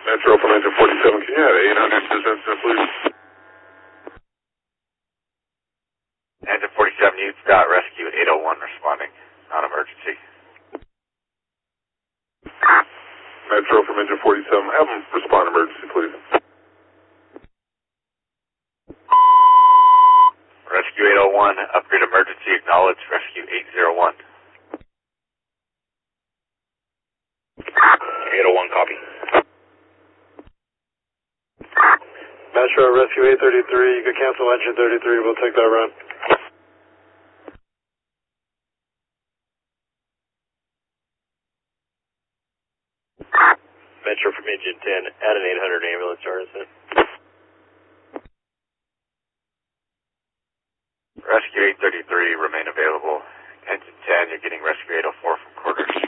Metro from engine 47, can you add 800 to this incident, please? Engine 47, you've got rescue 801 responding, non-emergency. Metro from engine 47, have them respond emergency, please. Rescue 801, upgrade emergency, acknowledge rescue 801. 801, copy. Metro, rescue 833, you can cancel engine 33, we'll take that run. Metro from engine 10, add an 800 ambulance to our incident. Rescue 833, remain available. Engine 10, you're getting rescue 804 from quarters.